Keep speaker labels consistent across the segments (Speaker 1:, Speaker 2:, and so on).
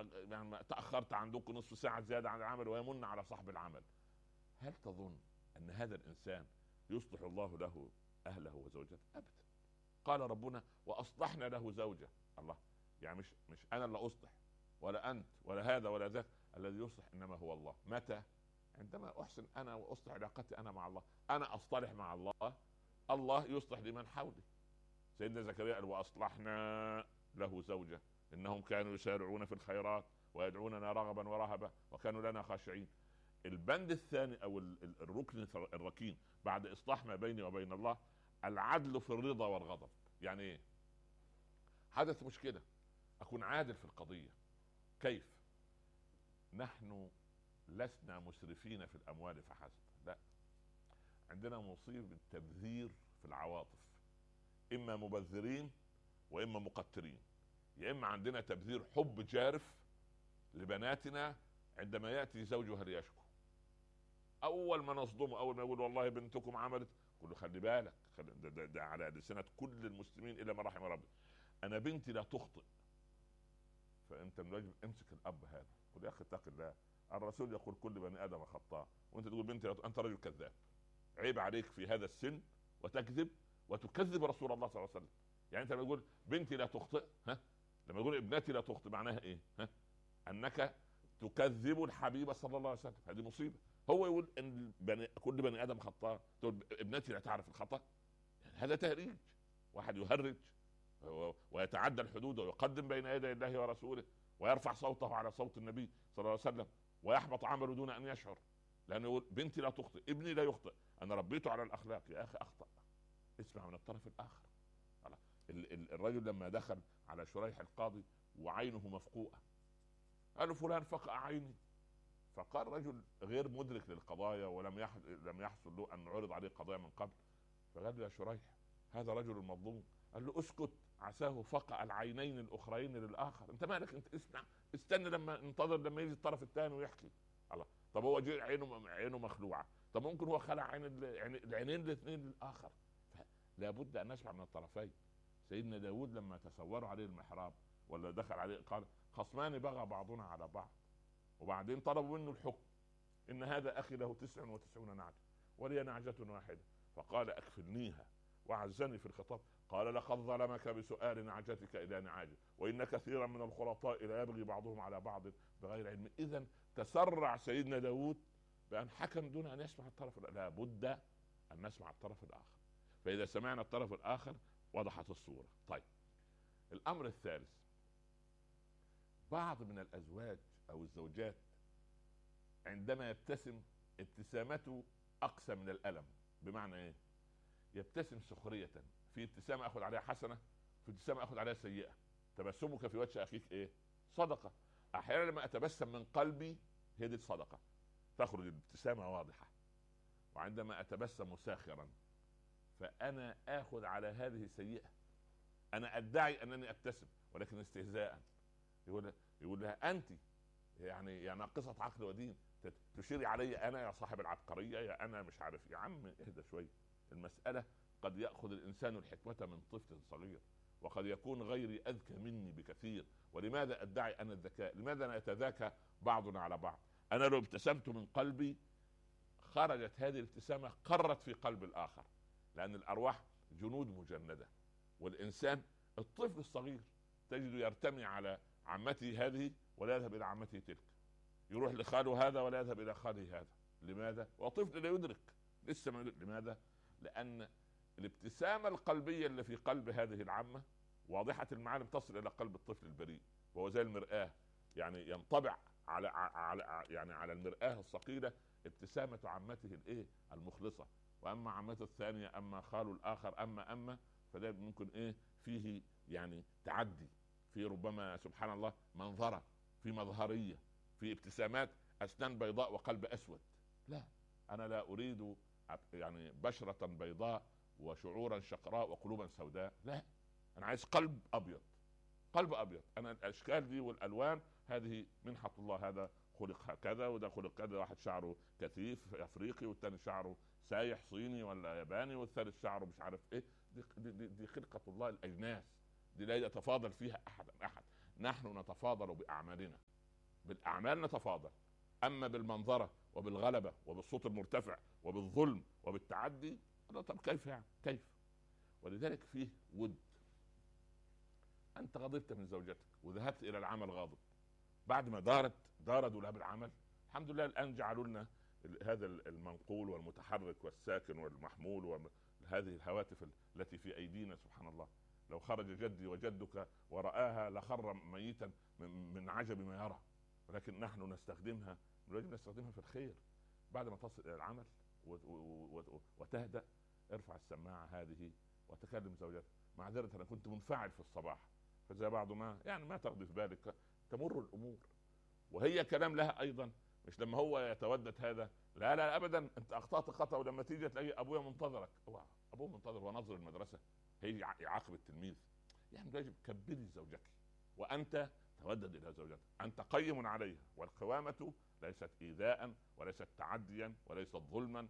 Speaker 1: يعني تاخرت عندكم نصف ساعه زياده عن العمل، ويمن على صاحب العمل. هل تظن ان هذا الانسان يصلح الله له اهله وزوجته؟ ابدا. قال ربنا واصلحنا له زوجه. الله، يعني مش انا اللي اصلح، ولا انت ولا هذا ولا ذاك، الذي يصلح انما هو الله. متى؟ عندما احسن انا واصلح علاقتي انا مع الله. انا اصطلح مع الله، الله يصلح لمن حولي. سيدنا زكريا قال واصلحنا له زوجه انهم كانوا يسارعون في الخيرات ويدعوننا رغبا ورهبا وكانوا لنا خاشعين. البند الثاني او الركن الركين بعد اصلاح ما بيني وبين الله، العدل في الرضا والغضب. يعني ايه؟ حدث مشكله، اكون عادل في القضيه. كيف؟ نحن لسنا مسرفين في الاموال فحسب، لا، عندنا مصيبه تبذير في العواطف، اما مبذرين واما مقترين. يا اما عندنا تبذير حب جارف لبناتنا عندما ياتي زوجها ليشكو، اول ما نصدمه، اول ما يقول والله بنتكم عملت، قل له خلي بالك، ده على لسنة كل المسلمين الا ما رحم ربي، انا بنتي لا تخطئ. فانت من واجب امسك الاب هذا، قل يا اخي اتق الله، الرسول يقول كل بني ادم خطاء، وانت تقول بنتي انت رجل كذاب. عيب عليك في هذا السن وتكذب وتكذب رسول الله صلى الله عليه وسلم. يعني انت لما تقول بنتي لا تخطئ، ها، لما يقول ابنتي لا تخطئ، معناها ايه؟ ها، انك تكذب الحبيب صلى الله عليه وسلم. هذه مصيبه. هو يقول ان كل بني ادم خطاء، تقول ابنتي لا تعرف الخطا؟ يعني هذا تهريج. واحد يهرج ويتعدى الحدود ويقدم بين يدي الله ورسوله ويرفع صوته على صوت النبي صلى الله عليه وسلم ويحبط عمله دون ان يشعر، لانه يقول بنتي لا تخطئ، ابني لا يخطئ، انا ربيته على الاخلاق. يا اخي اخطا، اسمع من الطرف الاخر. الرجل لما دخل على شريح القاضي وعينه مفقوءه، قال له فلان فقع عيني. فقال رجل غير مدرك للقضايا لم يحصل له ان عرض عليه قضايا من قبل، فقال له يا شريح هذا رجل مظلوم. قال له اسكت، عساه فقع العينين الاخرين للاخر. انت مالك؟ انت اسمع، استنى لما انتظر لما يجي الطرف الثاني ويحكي. الله، طب هو جه عينه مخلوعه، طب ممكن هو خلع العينين الاثنين للاخر. لابد ان نسمع من الطرفين. سيدنا داود لما تصوروا عليه المحراب ولا دخل عليه قال خصمان بغى بعضنا على بعض، وبعدين طلبوا منه الحكم، ان هذا اخي له 99 نعجه ولي نعجه واحده، فقال اكفلنيها وعزني في الخطاب. قال لقد ظلمك بسؤال نعجتك الى نعاجه وان كثيرا من الخلطاء لا يبغي بعضهم على بعض بغير علم. اذا تسرع سيدنا داود بان حكم دون ان يسمع الطرف. لا بد ان نسمع الطرف الاخر، فاذا سمعنا الطرف الاخر وضحت الصوره. طيب، الامر الثالث، بعض من الازواج او الزوجات عندما يبتسم ابتسامته اقسى من الالم. بمعنى ايه؟ يبتسم سخرية، في ابتسامة اخذ عليها حسنة، في ابتسامة اخذ عليها سيئة. تبسمك في وجه اخيك ايه؟ صدقة. احيانا لما اتبسم من قلبي هي دي الصدقة، تخرج الابتسامة واضحة. وعندما اتبسم ساخرا فانا اخذ على هذه سيئة. انا ادعي انني ابتسم ولكن استهزاء. يقول لها انت يعني يا ناقصة عقل ودين تشيري علي انا يا صاحب العبقرية، يا انا مش عارف. يا عم اهدى شوي. المسألة قد يأخذ الإنسان الحكمة من طفل صغير، وقد يكون غيري أذكى مني بكثير. ولماذا أدعي أنا الذكاء؟ لماذا نتذاكى بعضنا على بعض؟ أنا لو ابتسمت من قلبي خرجت هذه الابتسامة قرت في قلب الآخر، لأن الأرواح جنود مجندة. والإنسان الطفل الصغير تجده يرتمي على عمته هذه ولا يذهب إلى عمته تلك، يروح لخاله هذا ولا يذهب إلى خاله هذا. لماذا؟ وطفل لا يدرك لسه ما يدرك. لماذا؟ لأن الابتسامة القلبية اللي في قلب هذه العمة واضحة المعالم تصل إلى قلب الطفل البريء، وهو زي المرآة، يعني ينطبع على المرآة الثقيلة ابتسامة عمته الايه المخلصة. واما عمته الثانية، اما خاله الاخر، اما فده ممكن ايه فيه يعني تعدي، في ربما سبحان الله منظرة، في مظهرية، في ابتسامات اسنان بيضاء وقلب اسود. لا، انا لا اريد يعني بشرة بيضاء وشعورا شقراء وقلوبا سوداء. لا، انا عايز قلب ابيض، قلب ابيض. انا الاشكال دي والالوان هذه منحة الله، هذا خلق هكذا وده خلق كذا، واحد شعره كثيف افريقي والثاني شعره سايح صيني ولا ياباني والثالث شعره مش عارف ايه. دي خلقة الله، الاجناس دي لا يتفاضل فيها احد. نحن نتفاضل باعمالنا، بالاعمال نتفاضل، اما بالمنظره وبالغلبه وبالصوت المرتفع وبالظلم وبالتعدي، طب كيف يعني كيف؟ ولذلك فيه ود. انت غضبت من زوجتك وذهبت الى العمل غاضب، بعد ما دار دولاب العمل، الحمد لله الان جعلوا لنا هذا المنقول والمتحرك والساكن والمحمول وهذه الهواتف التي في ايدينا. سبحان الله، لو خرج جدي وجدك ورآها لخر ميتا من عجب ما يرى، ولكن نحن نستخدمها في الخير. بعد ما تصل الى العمل وتهدأ، ارفع السماعة هذه وتكلم زوجتك: معذرة أنا كنت منفعل في الصباح، فزي بعض ما يعني ما تقضي في بالك، تمر الأمور. وهي كلام لها أيضا، مش لما هو يتودد هذا، لا لا أبدا، أنت أخطأت خطأ، ولما تيجي تلاقي أبويا منتظرك. هو أبوه منتظر ونظر المدرسة، هي يعاقب التلميذ. يعني يجب كبري زوجك، وأنت تودد إلى زوجتك، أنت قيم عليها. والقوامة ليست إيذاء وليست تعديا وليست ظلما،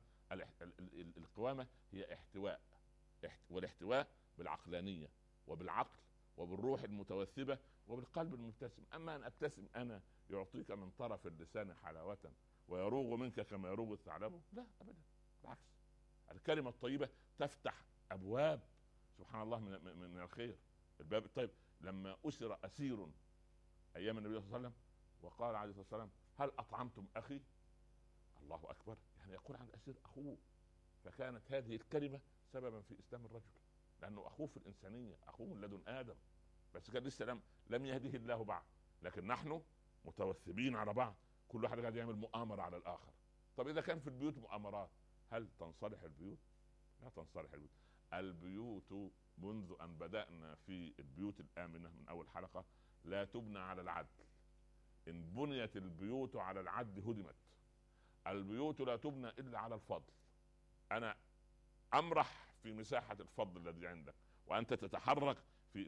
Speaker 1: القوامة هي احتواء، والاحتواء بالعقلانية وبالعقل وبالروح المتوثبة وبالقلب المبتسم. أما أن أبتسم أنا يعطيك من طرف اللسان حلاوة ويروغ منك كما يروغ الثعلب، لا أبدا، بالعكس. الكلمة الطيبة تفتح أبواب سبحان الله من الخير. الباب الطيب، لما أسر أسير أيام النبي صلى الله عليه وسلم وقال عليه الصلاة والسلام: هل أطعمتم أخي؟ الله أكبر، يعني يقول عن أسير أخوه. فكانت هذه الكلمة سببا في إسلام الرجل، لأنه أخوه في الإنسانية، أخوه من لدن آدم، بس كان لسه لم يهديه الله بعد. لكن نحن متوثبين على بعض، كل واحد قاعد يعمل مؤامرة على الآخر. طب إذا كان في البيوت مؤامرات، هل تنصلح البيوت؟ لا تنصلح البيوت. البيوت منذ أن بدأنا في البيوت الآمنة من أول حلقة لا تبنى على العدل. إن بنيت البيوت على العدل هدمت. البيوت لا تبنى إلا على الفضل. أنا أمرح في مساحة الفضل الذي عندك، وأنت تتحرك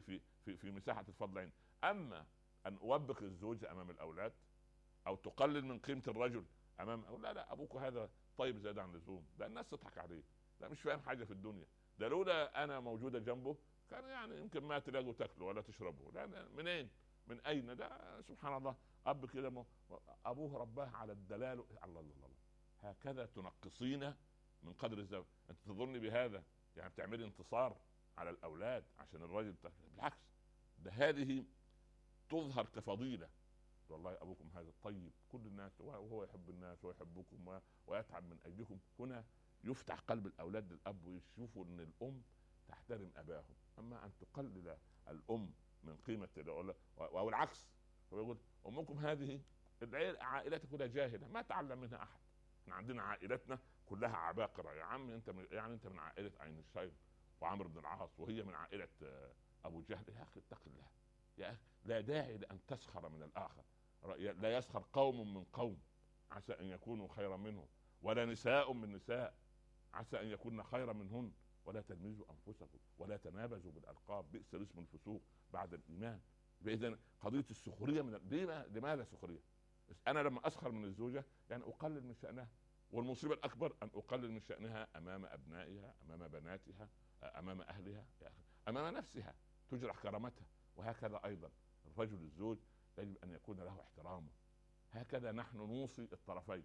Speaker 1: في مساحة الفضل عندك. أما أن أوبخ الزوجة أمام الأولاد، أو تقلل من قيمة الرجل أمام لا أبوك هذا طيب زيادة عن اللزوم، ده الناس تضحك عليه، ده مش فاهم حاجة في الدنيا، ده لولا أنا موجودة جنبه كان يعني يمكن ما تلاقوا تاكلوا ولا تشربوا. لا، منين؟ من أين؟ ده سبحان الله، أب كده أبوه رباه على الدلال. الله الله الله، هكذا تنقصين من قدر الزوج. أنت تظن بهذا يعني بتعملي انتصار على الأولاد عشان الرجل بالعكس، ده هذه تظهر كفضيلة. والله أبوكم هذا الطيب، كل الناس وهو يحب الناس ويحبكم ويتعب من أجلكم. هنا يفتح قلب الأولاد للأب ويشوفوا أن الأم تحترم أباهم. أما أن تقلل الأم من قيمة أو العكس، هو يقول أمكم هذه عائلتك كلها جاهلة ما تعلم منها أحد. احنا عندنا عائلتنا كلها عباقرة. يا عم أنت من عائلة عين الشيب وعمرو بن العاص، وهي من عائلة أبو جهل. يا أخي اتق الله يا أخي، لا داعي لأن تسخر من الآخر. لا يسخر قوم من قوم عسى أن يكونوا خيرا منهم، ولا نساء من نساء عسى أن يكون خيرا منهن، ولا تلمزوا أنفسكم ولا تنابزوا بالألقاب، بئس الاسم الفسوق بعد الإيمان. إذن قضية السخرية لماذا سخرية؟ أنا لما أسخر من الزوجة يعني أقلل من شأنها، والمصيبة الأكبر أن أقلل من شأنها أمام أبنائها، أمام بناتها، أمام أهلها، أمام نفسها تجرح كرامتها. وهكذا أيضا الرجل الزوج يجب أن يكون له احترامه. هكذا نحن نوصي الطرفين.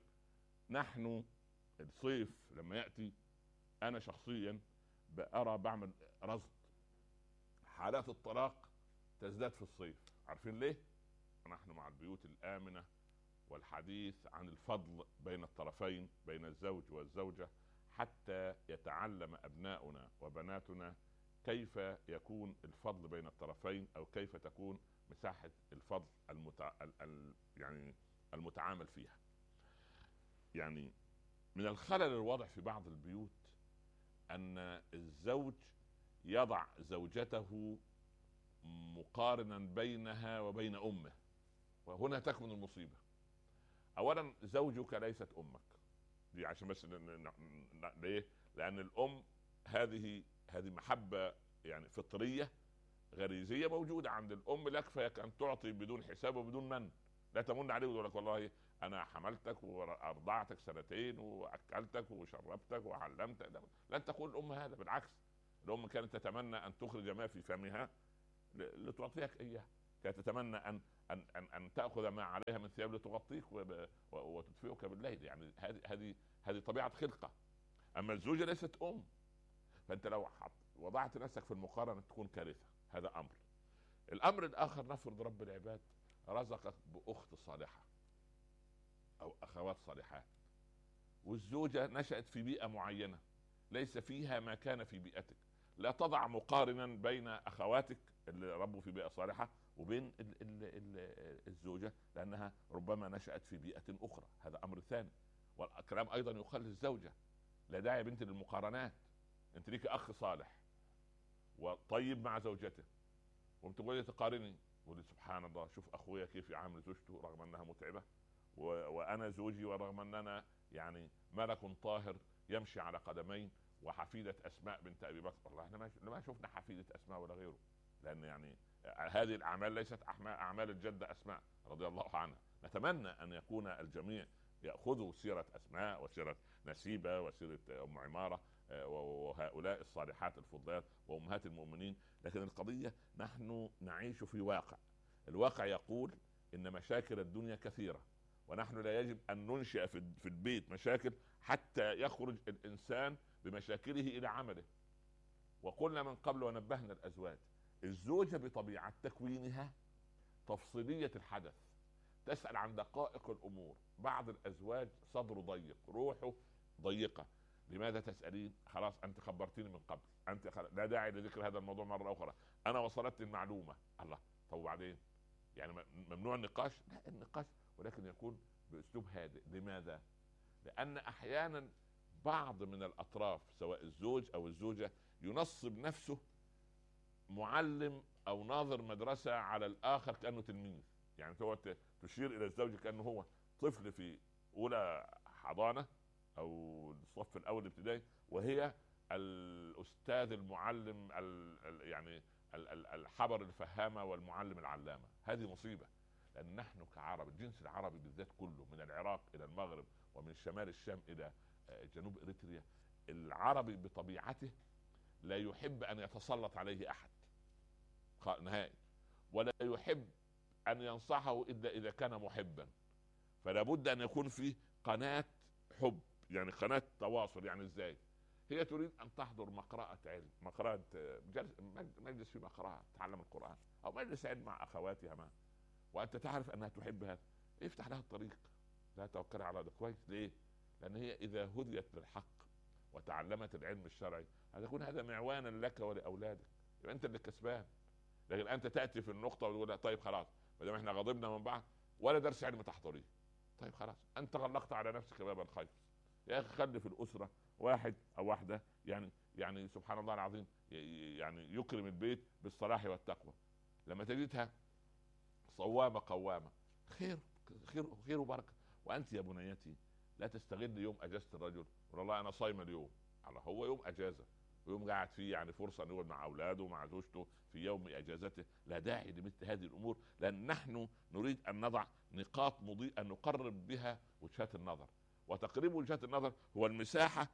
Speaker 1: نحن الصيف لما يأتي، أنا شخصيا بعمل رصد، حالات الطلاق تزداد في الصيف. عارفين ليه؟ نحن مع البيوت الآمنة والحديث عن الفضل بين الطرفين، بين الزوج والزوجة، حتى يتعلم أبناؤنا وبناتنا كيف يكون الفضل بين الطرفين، أو كيف تكون مساحة الفضل يعني المتعامل فيها. يعني من الخلل الواضح في بعض البيوت أن الزوج يضع زوجته مقارنا بينها وبين أمه، وهنا تكمن المصيبة. أولا زوجك ليست أمك، دي عشان بس ليه؟ لأن الأم هذه محبة يعني فطرية غريزية موجودة عند الأم لك، فهي أن تعطي بدون حساب وبدون من. لا تمن عليه وتقول لك والله أنا حملتك وأرضعتك سنتين وأكلتك وشربتك وعلمتك. لن تقول الأم هذا، بالعكس الأم كانت تتمنى أن تخرج ما في فمها لتعطيك إياه. كانت تتمنى ان تاخذ ما عليها من ثياب لتغطيك وتدفئك بالليل. يعني هذه طبيعه خلقه. اما الزوجه ليست فانت لو وضعت نفسك في المقارنه تكون كارثه. هذا امر. الامر الاخر، نفرض رب العباد رزقك باخت صالحه او اخوات صالحات، والزوجه نشأت في بيئه معينه ليس فيها ما كان في بيئتك. لا تضع مقارنا بين اخواتك اللي ربوا في بيئه صالحه وبين الزوجه، لانها ربما نشأت في بيئه اخرى. هذا امر ثاني. والكلام ايضا يقال للزوجه، لا داعي يا بنت للمقارنات. انت ليك اخ صالح وطيب مع زوجته، وتقولي تقارني، تقولي سبحان الله، شوف اخويا كيف يعامل زوجته رغم انها متعبه، وانا زوجي ورغم اننا يعني ملك طاهر يمشي على قدمين، وحفيدة اسماء بنت ابي بكر. والله احنا ما شفنا حفيدة اسماء ولا غيره، لان يعني هذه الاعمال ليست اعمال الجده اسماء رضي الله عنها. نتمنى ان يكون الجميع ياخذوا سيره اسماء وسيره نسيبه وسيره ام عماره وهؤلاء الصالحات الفضلات وامهات المؤمنين. لكن القضيه نحن نعيش في واقع، الواقع يقول ان مشاكل الدنيا كثيره، ونحن لا يجب ان ننشئ في البيت مشاكل حتى يخرج الانسان بمشاكله الى عمله. وقلنا من قبل ونبهنا الازواج، الزوجه بطبيعه تكوينها تفصيليه الحدث، تسال عن دقائق الامور. بعض الازواج صدره ضيق، روحه ضيقه. لماذا تسالين؟ خلاص انت خبرتيني من قبل، لا داعي لذكر هذا الموضوع مره اخرى، انا وصلت المعلومه. الله، طب وبعدين؟ يعني ممنوع النقاش؟ لا، النقاش ولكن يكون باسلوب هادئ. لماذا؟ لان احيانا بعض من الاطراف سواء الزوج او الزوجه ينصب نفسه معلم او ناظر مدرسه على الاخر كانه تلميذ. يعني تشير الى الزوج كانه هو طفل في اولى حضانه او الصف الاول الابتدائي، وهي الاستاذ المعلم يعني الحبر الفهامه والمعلم العلامه. هذه مصيبه، لان نحن كعرب، الجنس العربي بالذات كله، من العراق الى المغرب ومن شمال الشام الى جنوب اريتريا، العربي بطبيعته لا يحب ان يتسلط عليه احد نهائي، ولا يحب ان ينصحه الا اذا كان محبا. فلا بد ان يكون في قناه حب، يعني قناه تواصل. يعني ازاي؟ هي تريد ان تحضر مقرأة علم، مجلس في مقرأة تعلم القرآن، او مجلس علم مع اخواتها معه، وانت تعرف انها تحب هذا، افتح لها الطريق، لا توكل على ده. كويس. ليه؟ لان هي اذا هديت للحق وتعلمت العلم الشرعي هتكون هذا معوانا لك ولاولادك، يبقى انت اللي كسبان. لكن انت تاتي في النقطه وتقول طيب خلاص ما دام احنا غضبنا من بعض ولا درس علم تحضريه، طيب خلاص انت غلقت على نفسك باب الخير. يا اخي خلي في الاسره واحد او واحده يعني سبحان الله العظيم، يعني يكرم البيت بالصلاح والتقوى. لما تجدها صوامه قوامه، خير خير وبركه. وانت يا بنيتي لا تستغل يوم اجازه الرجل، والله انا صايم اليوم، على هو يوم اجازه ويوم قاعد فيه يعني فرصه ان يقعد مع اولاده ومع زوجته في يوم اجازته. لا داعي لمثل هذه الامور، لان نحن نريد ان نضع نقاط مضيئه نقرب بها وجهات النظر. وتقريب وجهات النظر هو المساحه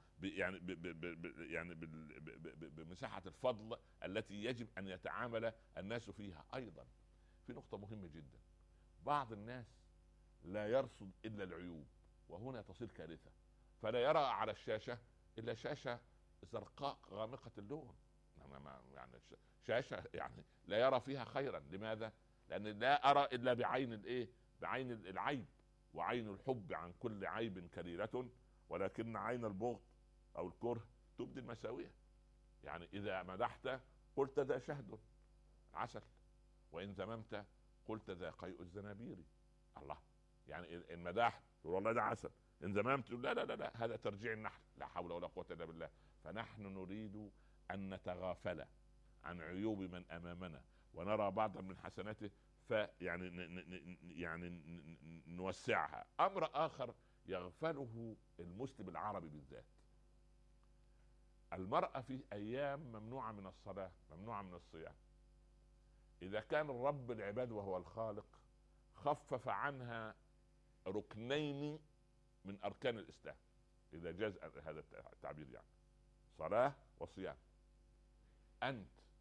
Speaker 1: بمساحه الفضل التي يجب ان يتعامل الناس فيها. ايضا في نقطه مهمه جدا، بعض الناس لا يرصد الا العيوب، وهنا تصير كارثه. فلا يرى على الشاشه الا شاشه زرقاء غامقه اللون، يعني شاشه يعني لا يرى فيها خيرا. لماذا؟ لان لا ارى الا بعين الايه؟ بعين العيب. وعين الحب عن كل عيب كريرة، ولكن عين البغض او الكره تبدي المساوية. يعني اذا مدحت قلت ذا شهد عسل، وان ذممت قلت ذا قيء الزنابير. الله، يعني ان مدحت تقول والله ده عسل، ان ذممت لا لا لا لا هذا ترجيع النحل. لا حول ولا قوة الا بالله. فنحن نريد ان نتغافل عن عيوب من امامنا ونرى بعضا من حسناته، يعني نوسعها. امر اخر يغفله المسلم العربي بالذات، المرأة في ايام ممنوعة من الصلاة، ممنوعة من الصيام. اذا كان الرب العباد وهو الخالق خفف عنها ركنين من اركان الاسلام، اذا جاز هذا التعبير، يعني صلاة وصيام، انت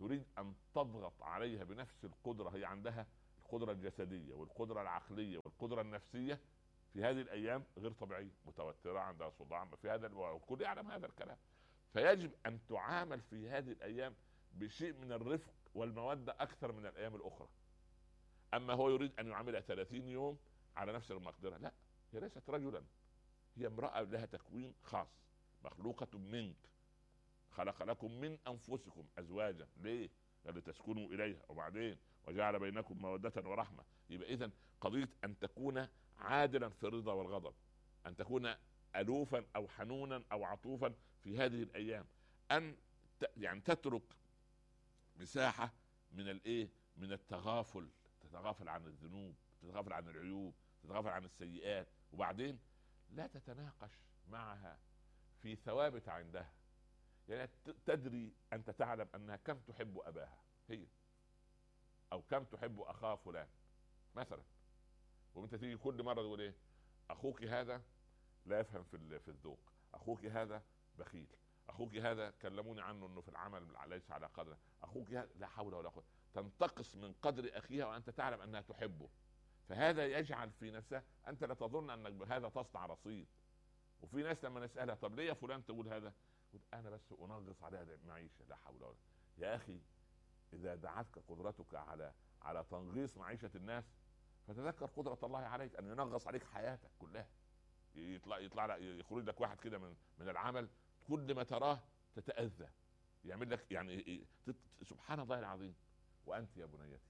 Speaker 1: تريد ان تضغط عليها بنفس القدره. هي عندها القدره الجسديه والقدره العقليه والقدره النفسيه في هذه الايام غير طبيعيه، متوتره، عندها صداع، في هذا الكل يعلم هذا الكلام. فيجب ان تعامل في هذه الايام بشيء من الرفق والموده اكثر من الايام الاخرى. اما هو يريد ان يعاملها 30 يوم على نفس المقدره، لا، هي ليست رجلا، هي امراه لها تكوين خاص، مخلوقه منك، خلق لكم من انفسكم ازواجا، ليه؟ لتسكنوا اليها، وبعدين وجعل بينكم موده ورحمه. يبقى اذا قضيه ان تكون عادلا في الرضا والغضب، ان تكون الوفا او حنونا او عطوفا في هذه الايام، ان يعني تترك مساحه من الايه، من التغافل، تتغافل عن الذنوب، تتغافل عن العيوب، تتغافل عن السيئات، وبعدين لا تتناقش معها في ثوابت عندها. يعني تدري، انت تعلم انها كم تحب اباها هي، او كم تحب اخاه فلان مثلا، وانت تيجي كل مره تقول ايه؟ اخوك هذا لا يفهم في الذوق، اخوك هذا بخيل، اخوك هذا كلموني عنه انه في العمل ليس على قدر، اخوك هذا لا حول ولا قوه. تنتقص من قدر اخيها وانت تعلم انها تحبه، فهذا يجعل في نفسها، انت لا تظن انك بهذا تصنع رصيد. وفي ناس لما نسالها طب ليه يا فلان تقول هذا؟ انا بس انغص عليها معيشه، لا حول ولا. يا اخي، اذا دعتك قدرتك على تنغيص معيشه الناس، فتذكر قدره الله عليك ان ينغص عليك حياتك كلها. يطلع يخرج لك واحد كده من العمل، كل ما تراه تتاذى، يعمل لك يعني سبحان الله العظيم. وانت يا بنيتي،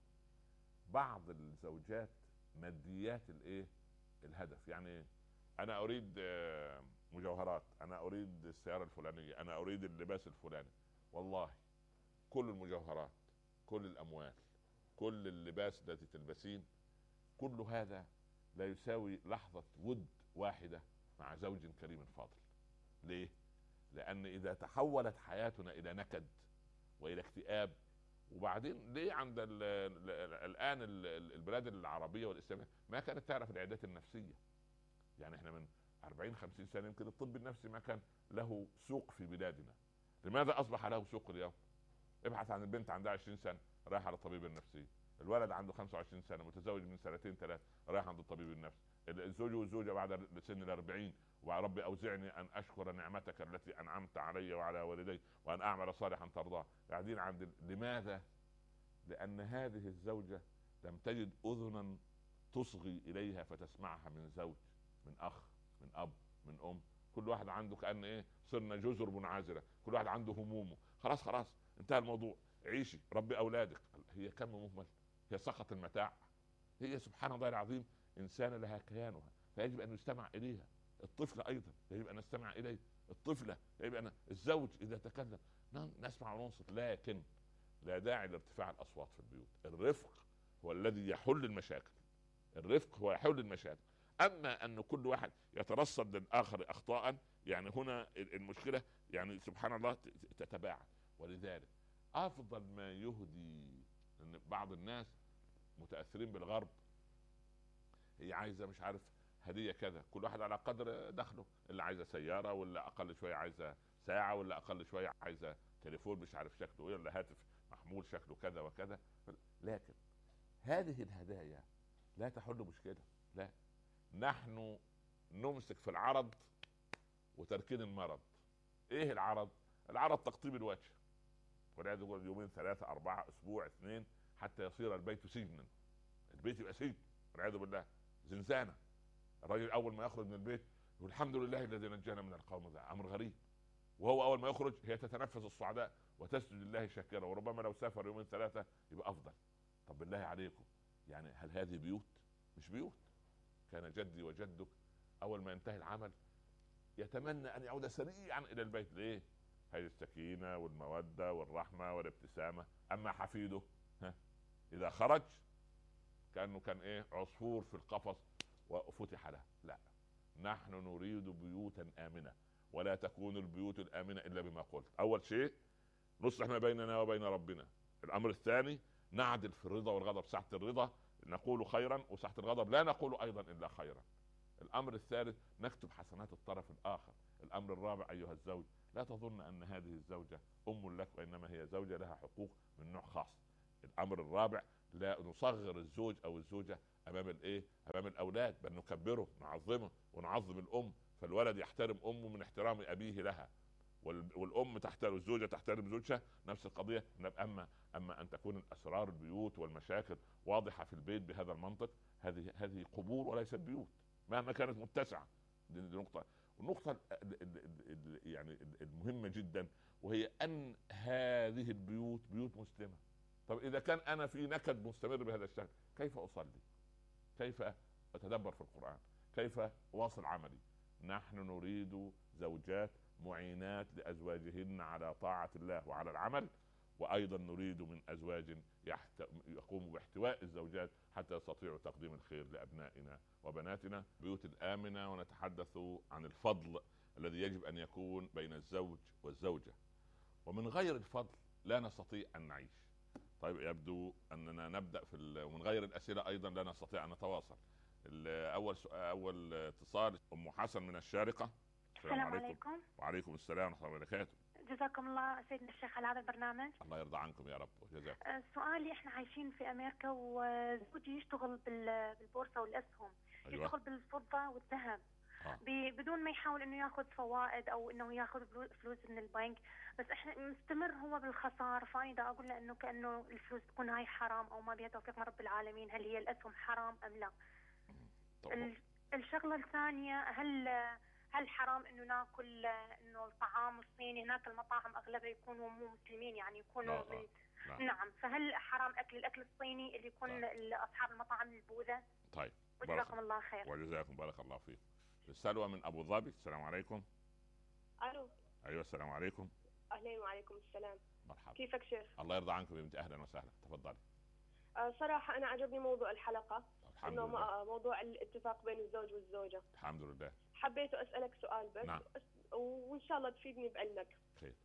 Speaker 1: بعض الزوجات ماديات الايه، الهدف، يعني انا اريد مجوهرات، انا اريد السياره الفلانيه، انا اريد اللباس الفلاني. والله كل المجوهرات، كل الاموال، كل اللباس التي تلبسين، كل هذا لا يساوي لحظه ود واحده مع زوج كريم فاضل. ليه؟ لان اذا تحولت حياتنا الى نكد والى اكتئاب، وبعدين ليه عند الان البلاد العربيه والاسلاميه ما كانت تعرف العيادات النفسيه؟ يعني احنا من 40 50 سنه يمكن الطب النفسي ما كان له سوق في بلادنا. لماذا اصبح له سوق اليوم؟ ابحث عن البنت عندها 20 سنه رايح على الطبيب النفسي، الولد عنده 25 سنه متزوج من سنتين ثلاث رايح عند الطبيب النفسي، الزوج والزوجه بعد سن الأربعين، وربي اوزعني ان اشكر نعمتك التي انعمت علي وعلى والدي وان اعمل صالحا ترضاه، قاعدين عند. لماذا؟ لان هذه الزوجه لم تجد اذنا تصغي اليها فتسمعها من زوج، من اخ، من اب، من ام. كل واحد عنده كأن ايه، صرنا جزر منعزله، كل واحد عنده همومه، خلاص خلاص انتهى الموضوع، عيشي ربي اولادك. هي كم مهمل، هي سقط المتاع. هي سبحان الله العظيم انسانه لها كيانها، فيجب ان يستمع اليها. الطفل ايضا يجب ان نستمع اليه، الطفله يجب ان، الزوج اذا تكلم نسمع وننصت، لكن لا داعي لارتفاع الاصوات في البيوت. الرفق هو الذي يحل المشاكل، الرفق هو يحل المشاكل. اما ان كل واحد يترصد للاخر اخطاء، يعني هنا المشكله يعني سبحان الله تتباعد. ولذلك افضل ما يهدي، ان بعض الناس متاثرين بالغرب، هي عايزه مش عارف هديه كذا، كل واحد على قدر دخله، اللي عايزه سياره، ولا اقل شويه عايزه ساعه، ولا اقل شويه عايزه تليفون مش عارف شكله ايه، ولا هاتف محمول شكله كذا وكذا. لكن هذه الهدايا لا تحل مشكله، لا، نحن نمسك في العرض وتركين المرض. ايه العرض؟ العرض تقطيب الوجه، والعياذ بالله يومين ثلاثه اربعه اسبوع اثنين حتى يصير البيت سجنا. البيت يبقى سجن والعياذ بالله، زنزانه. الراجل اول ما يخرج من البيت يقول الحمد لله الذي نجانا من القوم، ده امر غريب. وهو اول ما يخرج هي تتنفس الصعداء وتسجد لله شاكرا، وربما لو سافر يومين ثلاثه يبقى افضل. طب بالله عليكم، يعني هل هذه بيوت؟ مش بيوت. كان جدي وجدك اول ما ينتهي العمل يتمنى ان يعود سريعا الى البيت. ليه؟ هذه السكينه والموده والرحمه والابتسامه. اما حفيده اذا خرج كانه كان ايه، عصفور في القفص وفتح له. لا، نحن نريد بيوتا امنه، ولا تكون البيوت الامنه الا بما قلت. اول شيء نصلح ما بيننا وبين ربنا. الامر الثاني نعدل في الرضا والغضب، ساعه الرضا نقول خيرا، وساعه الغضب لا نقول ايضا الا خيرا. الامر الثالث نكتب حسنات الطرف الاخر. الامر الرابع ايها الزوج لا تظن ان هذه الزوجه ام لك، وانما هي زوجه لها حقوق من نوع خاص. الامر الرابع، لا نصغر الزوج او الزوجه امام الايه، امام الاولاد، بل نكبره نعظمه ونعظم الام. فالولد يحترم امه من احترام ابيه لها، والام تحترم الزوجه، تحترم زوجها، نفس القضيه. اما ان تكون الاسرار البيوت والمشاكل واضحه في البيت بهذا المنطق، هذه قبور وليست بيوت مهما كانت متسعه. دي نقطه. والنقطه يعني المهمه جدا، وهي ان هذه البيوت بيوت مسلمه. طب اذا كان انا في نكد مستمر بهذا الشكل، كيف اصلي؟ كيف اتدبر في القران؟ كيف اواصل عملي؟ نحن نريد زوجات معينات لازواجهن على طاعه الله وعلى العمل، وايضا نريد من ازواج يقوموا باحتواء الزوجات حتى يستطيعوا تقديم الخير لابنائنا وبناتنا. بيوت الامنه. ونتحدث عن الفضل الذي يجب ان يكون بين الزوج والزوجه، ومن غير الفضل لا نستطيع ان نعيش. طيب يبدو اننا نبدا ومن غير الاسئله ايضا لا نستطيع ان نتواصل. اول اتصال ام حسن من الشارقه.
Speaker 2: السلام عليكم.
Speaker 1: وعليكم السلام ورحمه الله وبركاته.
Speaker 2: جزاكم الله سيدنا الشيخ على هذا البرنامج.
Speaker 1: الله يرضى عنكم يا رب وجزاك.
Speaker 2: سؤالي، احنا عايشين في امريكا وزوجي يشتغل بالبورصه والاسهم. أيوة. يشتغل بالفضه والذهب. بدون ما يحاول انه ياخذ فوائد او انه ياخذ فلوس من البنك، بس احنا مستمر هو بالخساره. فانا دا اقول له انه كانه الفلوس تكون هاي حرام او ما بها توفيق من رب العالمين، هل هي الاسهم حرام ام لا؟ الشغله الثانيه، هل حرام انه ناكل انه الطعام الصيني؟ هناك المطاعم اغلبها يكونوا مو مسلمين، يعني يكونوا لا. نعم، فهل حرام الاكل الصيني اللي يكون اصحاب المطاعم البوذا؟
Speaker 1: طيب،
Speaker 2: وجزاكم الله خير.
Speaker 1: وجزاكم بارك الله فيك. سلوى من ابو ظبي. السلام عليكم.
Speaker 3: الو.
Speaker 1: ايوه السلام عليكم.
Speaker 3: اهلين وعليكم السلام.
Speaker 1: مرحبا.
Speaker 3: كيفك شيخ؟
Speaker 1: الله يرضى عنكم يا بنتي، اهلا وسهلا، تفضلي.
Speaker 3: صراحه انا عجبني موضوع الحلقه،
Speaker 1: انه
Speaker 3: موضوع الاتفاق بين الزوج والزوجه.
Speaker 1: الحمد لله.
Speaker 3: حبيت اسالك سؤال بس.
Speaker 1: نعم.
Speaker 3: وان شاء الله تفيدني بعلمك.
Speaker 1: خير.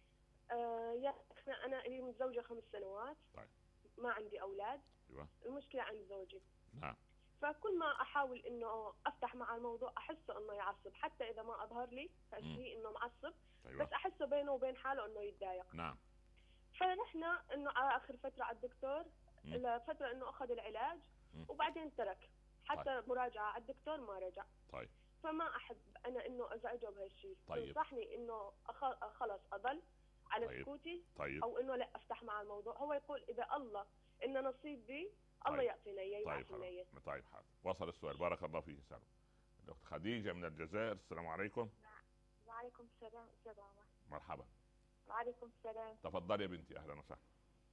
Speaker 3: يا انا لي متزوجه 5 سنوات.
Speaker 1: طيب.
Speaker 3: ما عندي اولاد.
Speaker 1: ايوه.
Speaker 3: المشكله عند زوجي.
Speaker 1: نعم.
Speaker 3: فكل ما احاول انه افتح مع الموضوع احسه انه يعصب، حتى اذا ما اظهر لي فاشتهي انه معصب.
Speaker 1: أيوة.
Speaker 3: بس احسه بينه وبين حاله انه يتضايق.
Speaker 1: نعم.
Speaker 3: فنحن انه على اخر فتره على الدكتور، الفتره انه اخذ العلاج وبعدين ترك، حتى طيب. مراجعه على الدكتور ما رجع.
Speaker 1: طيب.
Speaker 3: فما احب انا انه ازعجه بهالشيء.
Speaker 1: طيب.
Speaker 3: تنصحني انه خلص اضل على
Speaker 1: طيب.
Speaker 3: سكوتي؟
Speaker 1: طيب.
Speaker 3: او انه لا افتح مع الموضوع؟ هو يقول اذا الله ان نصيب بي الله
Speaker 1: طيب.
Speaker 3: يعطينا اياه ويعطينا اياه.
Speaker 1: طيب حاضر، وصل السؤال. بارك الله فيك. سلام. الاخت خديجه من الجزائر. السلام عليكم.
Speaker 4: وعليكم السلام.
Speaker 1: مرحبا.
Speaker 4: وعليكم السلام.
Speaker 1: تفضلي يا بنتي، اهلا وسهلا.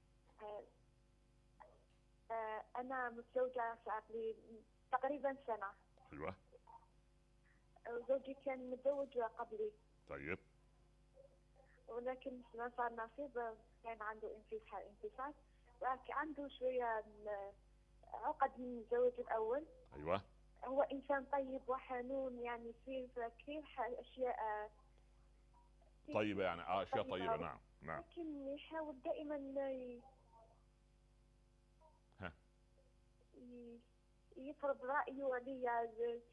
Speaker 4: انا متزوجه صار لي تقريبا سنه.
Speaker 1: ايوه.
Speaker 4: زوجي كان متزوج قبلي.
Speaker 1: طيب.
Speaker 4: ولكن ما صار نصيب، كان عنده انفصال، لكن عنده شويه عقد من الزواج الاول.
Speaker 1: ايوه.
Speaker 4: هو انسان طيب وحنون، يعني في كثير اشياء
Speaker 1: طيبه، يعني اشياء طيبه. نعم نعم.
Speaker 4: لكن يحاول دائما يفرض رايه علي،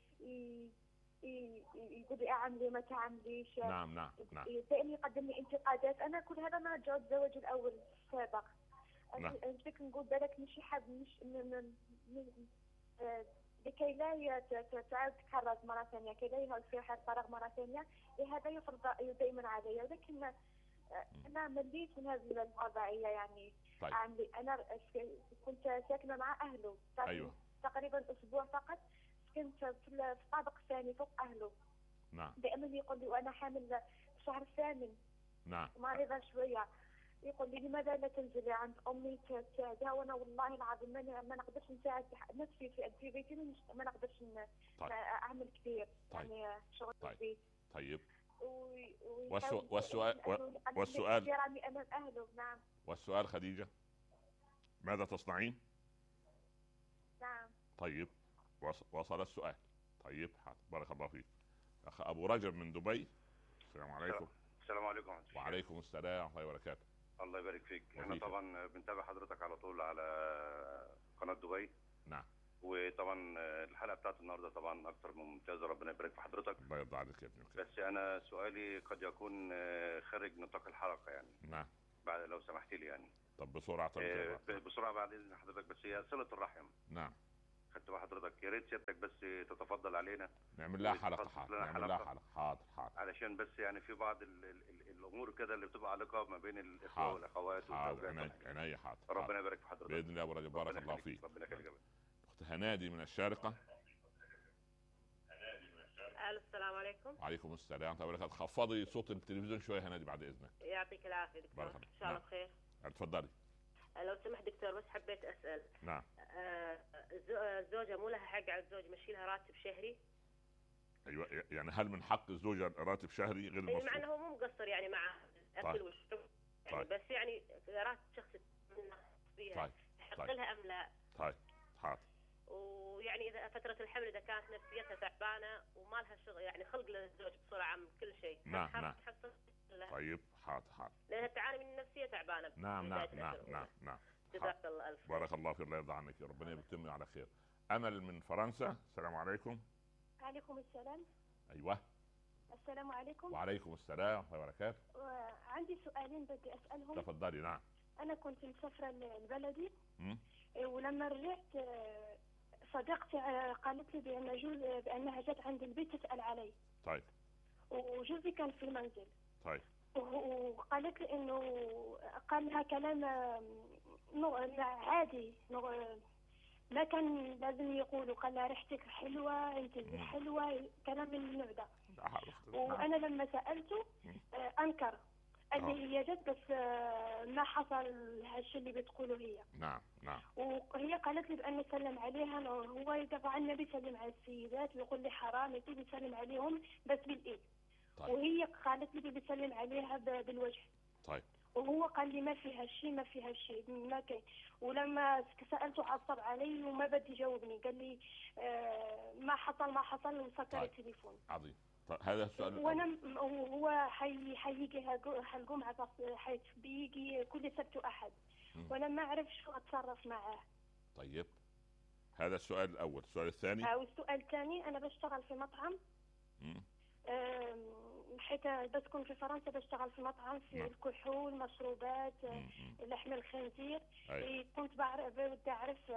Speaker 4: يقول لي اعملي ما تعمليش.
Speaker 1: نعم نعم نعم.
Speaker 4: دائما يقدم لي انتقادات. انا كل هذا ما جاء الزواج الاول السابق.
Speaker 1: نعم.
Speaker 4: بدك نقول بالك مش حاب مش لكي لا تعود تكرر مرة ثانية، كي لا يصير حال فراغ مرة ثانية، لهذا يفرض رأيه دائما علي. ولكن أنا مليت من هذه الوضعية يعني.
Speaker 1: طيب.
Speaker 4: أنا كنت ساكنة مع أهله.
Speaker 1: أيوة.
Speaker 4: تقريبا أسبوع فقط. كنت في الطابق الثاني فوق أهله.
Speaker 1: نعم.
Speaker 4: دائما يقول لي وأنا حامل في الشهر الثامن.
Speaker 1: نعم.
Speaker 4: مريضة شوية. يقول لي لماذا لا تنزلي عند امي تساعدها؟ وانا والله العظيم ما نقدرش نساعد نفسي في بيتي، ما نقدرش
Speaker 1: طيب.
Speaker 4: اعمل كثير.
Speaker 1: طيب.
Speaker 4: يعني شغل
Speaker 1: طيب.
Speaker 4: البيت.
Speaker 1: طيب.
Speaker 4: والسؤال امام اهله. نعم.
Speaker 1: والسؤال خديجه، ماذا تصنعين؟
Speaker 4: نعم.
Speaker 1: طيب، وصل السؤال. طيب حاضر، بارك الله فيك. اخ ابو رجب من دبي. السلام عليكم.
Speaker 5: السلام عليكم.
Speaker 1: وعليكم السلام ورحمه الله وبركاته.
Speaker 5: الله يبارك فيك. احنا طبعا بنتابع حضرتك على طول على قناه دبي.
Speaker 1: نعم.
Speaker 5: وطبعا الحلقه بتاعت النهارده طبعا اكثر من ممتازه، ربنا يبارك في حضرتك.
Speaker 1: الله يرضى عليك يا ابني.
Speaker 5: بس انا سؤالي قد يكون خارج نطاق الحلقه يعني.
Speaker 1: نعم.
Speaker 5: بعد لو سمحت لي يعني.
Speaker 1: طب بسرعه.
Speaker 5: بسرعه بعد اذن حضرتك، بس هي صله الرحم.
Speaker 1: نعم.
Speaker 5: خدت بقى حضرتك، يا ريت سيادتك بس تتفضل علينا،
Speaker 1: نعمل لها حلقه. حاضر.
Speaker 5: علشان بس يعني في بعض الامور كده اللي بتبقى علاقه ما بين الاخوه والاخوات
Speaker 1: والزوجات. عينيا. حاضر.
Speaker 5: ربنا يبارك في حضرتك
Speaker 1: باذن الله يا ابو رجب، بارك الله فيك.
Speaker 5: ربنا يخليك.
Speaker 1: اخت هنادي من الشارقه.
Speaker 6: السلام عليكم.
Speaker 1: وعليكم السلام ورحمه الله وبركاته. خفضي صوت التلفزيون شويه هنادي بعد اذنك.
Speaker 6: يعطيك العافيه دكتور، ان شاء الله بخير.
Speaker 1: اتفضلي.
Speaker 6: لو سمحت دكتور، بس حبيت اسال.
Speaker 1: نعم.
Speaker 6: الزوجه مو لها حق على الزوج يمشي لها راتب شهري؟
Speaker 1: ايوه، يعني هل من حق الزوجه راتب شهري غير المصروف؟
Speaker 6: مع انه هو مو مقصر يعني مع الاكل والشرب يعني. بس يعني راتب شخصي فيها يحق لها ام لا؟
Speaker 1: طيب حاضر.
Speaker 6: ويعني اذا فتره الحمل اذا كانت نفسيتها تعبانه وما لها شغل يعني خلق للزوج بصوره عامه كل شيء.
Speaker 1: نعم. طيب حاضر.
Speaker 6: لانها تعاني من النفسيه تعبانه.
Speaker 1: نعم.
Speaker 6: جزاك الله الف.
Speaker 1: بارك الله فيك، الله يرضى عنك، ربنا يتم على خير. امل من فرنسا. السلام عليكم.
Speaker 7: وعليكم السلام.
Speaker 1: ايوه.
Speaker 7: السلام عليكم.
Speaker 1: وعليكم السلام ورحمه الله وبركاته.
Speaker 7: عندي سؤالين بدي اسالهم.
Speaker 1: تفضلي. نعم.
Speaker 7: انا كنت مسافره لبلدي ولما رجعت صديقتي قالت لي بانها جت عند البيت تسال علي.
Speaker 1: طيب.
Speaker 7: وجوزي كان في المنزل.
Speaker 1: طيب.
Speaker 7: وقالت لي انه قال لها كلام عادي، ما كان لازم يقولوا، قال لها ريحتك حلوه، انت حلوه، كلام من النوع ده. وانا لما سالته انكر، قال لي هي جت بس ما حصل هالشيء اللي بتقوله هي.
Speaker 1: نعم.
Speaker 7: وهي قالت لي بانه سلم عليها، هو طبعا ما بيسلم على السيدات ويقول لي حرام بيسلم عليهم بس بالايد. طيب. وهي قالت لي بيسلم عليها بالوجه.
Speaker 1: طيب.
Speaker 7: وهو قال لي ما فيها شيء ما كان. ولما سالته عصب علي وما بدي يجاوبني، قال لي ما حصل وسكر التليفون.
Speaker 1: عظيم. طيب هذا السؤال.
Speaker 7: وهو حيجي هالجمعه، بيجي كل سبت واحد، وانا ما اعرف شو اتصرف معاه.
Speaker 1: طيب هذا السؤال الاول. السؤال الثاني.
Speaker 7: والسؤال الثاني، انا بشتغل في مطعم. حيث بسكن في فرنسا، بشتغل في مطعم في الكحول، مشروبات، لحم الخنزير. كنت بدي اعرف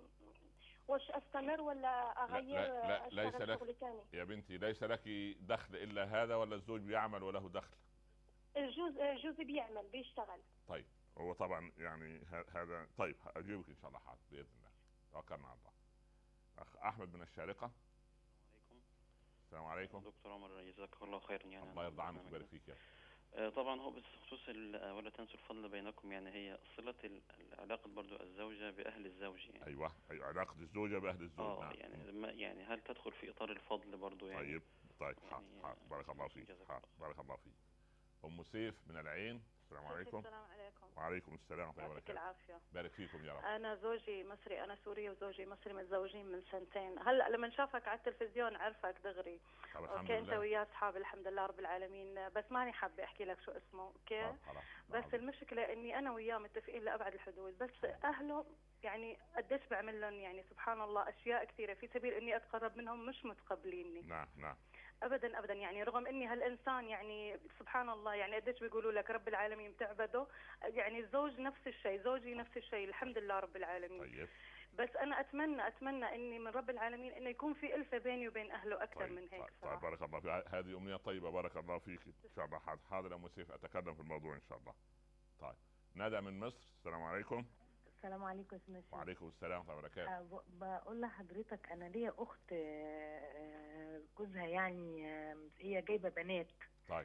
Speaker 7: واش استمر ولا اغير؟
Speaker 1: لا ليس لك يا بنتي، ليس لك دخل الا هذا، ولا الزوج بيعمل وله دخل؟
Speaker 7: جوزي بيعمل بيشتغل.
Speaker 1: طيب هو طبعا يعني هذا. طيب اجيبك ان شاء الله حاضر باذن الله، توكلنا على الله. اخ احمد من الشارقه. السلام عليكم.
Speaker 8: دكتور عمر جزاك الله خيرا. يعني
Speaker 1: الله يرضى عنك ويبارك فيك.
Speaker 8: طبعا هو بس بخصوص ولا تنسوا الفضل بينكم، يعني هي صلة علاقة برضو الزوجة بأهل الزوج يعني.
Speaker 1: أيوة علاقة الزوجة بأهل الزوج. نعم.
Speaker 8: يعني هل تدخل في إطار الفضل برضو يعني؟
Speaker 1: طيب يعني بارك الله فيك. بارك الله فيك. أم سيف من العين. السلام عليكم.
Speaker 9: السلام عليكم.
Speaker 1: وعليكم السلام ورحمة الله وبركاته.
Speaker 9: العافية.
Speaker 1: بارك فيكم يا رب.
Speaker 9: أنا زوجي مصري، أنا سورية، وزوجي مصري، متزوجين من 2 هلا لما شافك على التلفزيون عرفك دغري. اوكي انت وياه اصحاب الحمد لله رب العالمين، بس ماني حابة احكي لك شو اسمه. اوكي بس المشكلة اني انا وياه متفقين لأبعد الحدود، بس اهله يعني قديش بعمل لهم يعني سبحان الله اشياء كثيرة في سبيل اني اتقرب منهم، مش متقبليني.
Speaker 1: نعم.
Speaker 9: ابدا يعني رغم اني هالانسان يعني سبحان الله يعني قديش بيقولوا لك رب العالمين بتعبده، يعني الزوج نفس الشيء، زوجي نفس الشيء الحمد لله رب العالمين.
Speaker 1: طيب.
Speaker 9: بس انا اتمنى اني من رب العالمين انه يكون في ألفة بيني وبين اهله اكثر من هيك.
Speaker 1: طيب بارك الله فيك، هذه امنيه طيبه، بارك الله فيك ان شاء الله. حاضر يا ام سيف، اتكلم في الموضوع ان شاء الله. طيب ندى من مصر. السلام عليكم.
Speaker 10: السلام عليكم يا سيدنا الشيخ.
Speaker 1: وعليكم السلام ورحمه الله وبركاته.
Speaker 10: بقول لحضرتك انا ليا اخت جوزها يعني هي جايبه بنات.
Speaker 1: طيب.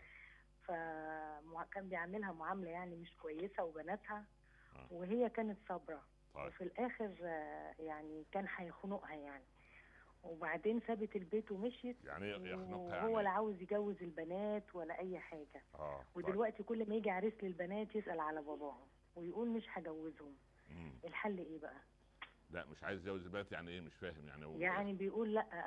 Speaker 10: فكان بيعملها معامله يعني مش كويسه وبناتها وهي كانت صابره.
Speaker 1: طيب.
Speaker 10: وفي الاخر يعني كان هيخنقها يعني، وبعدين سابت البيت ومشيت.
Speaker 1: يعني يخنقها
Speaker 10: يعني هو لا عاوز يجوز البنات ولا اي حاجه. ودلوقتي كل ما يجي عريس للبنات يسال على باباهم ويقول مش هجوزهم. الحل ايه بقى؟
Speaker 1: لا مش عايز يجوز البنات يعني ايه؟ مش فاهم يعني.
Speaker 10: يعني بيقول لا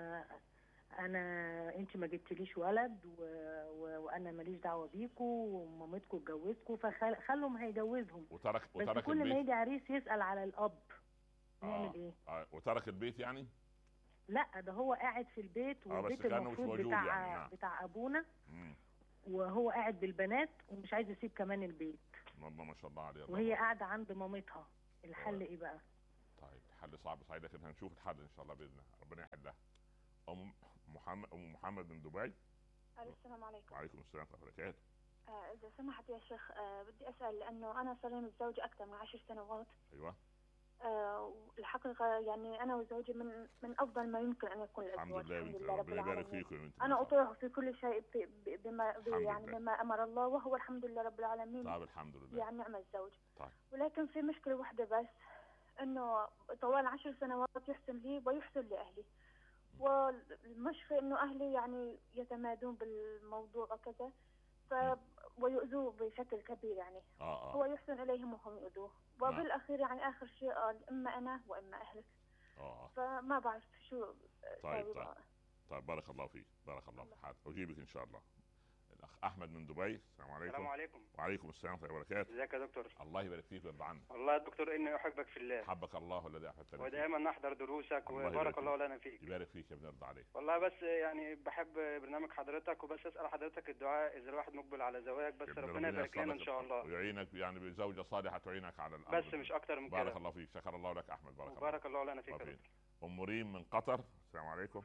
Speaker 10: انت ما جبتليش ولد وانا ماليش دعوه بيكوا ومامتكوا اتجوزكوا، فخلهم هيجوزهم.
Speaker 1: وترك
Speaker 10: بس كل ما يجي عريس يسال على الاب نعمل ايه؟
Speaker 1: وترك البيت يعني؟
Speaker 10: لا ده هو قاعد في البيت، والبيت المفروض بتاع يعني. بتاع ابونا. وهو قاعد بالبنات ومش عايز يسيب كمان البيت.
Speaker 1: والله ما شاء الله عليه.
Speaker 10: وهي قاعده عند مامتها. الحل ايه بقى؟
Speaker 1: طيب الحل صعب صحيح، لكن هنشوف الحل ان شاء الله باذن الله، ربنا يحلها. ام محمد من دبي.
Speaker 11: السلام عليكم.
Speaker 1: وعليكم السلام ورحمه الله وبركاته.
Speaker 11: اذا سمحت يا شيخ، بدي اسال لانه انا صار لي متزوجه اكثر من 10 سنوات.
Speaker 1: ايوه.
Speaker 11: الحقيقه يعني انا وزوجي من افضل ما يمكن ان يكون الازواج.
Speaker 1: الحمد لله ربنا يبارك فيكم يا بنتي.
Speaker 11: انا اطيعه في كل شيء بما امر الله، وهو الحمد لله رب العالمين.
Speaker 1: طيب الحمد لله.
Speaker 11: يعني نعم الزوج.
Speaker 1: طيب.
Speaker 11: ولكن في مشكله واحده بس، انه طوال 10 سنوات يحسن لي ويحسن لاهلي، والمشكله انه اهلي يعني يتمادون بالموضوع وكذا، ويؤذوه بشكل كبير يعني. هو يحسن اليهم وهم يؤذوه، وبالاخير يعني اخر شيء قال اما انا واما اهلك. فما بعرف شو.
Speaker 1: طيب بارك الله فيك، بارك الله فيك. اجيبك ان شاء الله. الاخ احمد من دبي. السلام عليكم.
Speaker 12: السلام عليكم.
Speaker 1: وعليكم السلام ورحمه الله وبركاته.
Speaker 12: ازيك يا دكتور؟
Speaker 1: الله يبارك فيك ويرضى عنك.
Speaker 12: والله يا دكتور اني احبك في الله.
Speaker 1: حبك الله الذي احببتني.
Speaker 12: ودائما نحضر دروسك وبارك الله لنا فيك.
Speaker 1: يبارك فيك يا ابن، يرضى عليك.
Speaker 12: والله بس يعني بحب برنامج حضرتك، وبس اسال حضرتك الدعاء اذا الواحد مقبل على زواج، بس ربنا يبارك لنا ان شاء الله
Speaker 1: ويعينك يعني بزوجه صالحه تعينك على الامر،
Speaker 12: بس مش اكتر من كده.
Speaker 1: بارك الله فيك، شكر الله لك احمد.
Speaker 12: بارك الله لنا فيك.
Speaker 1: ام مريم من قطر. السلام عليكم.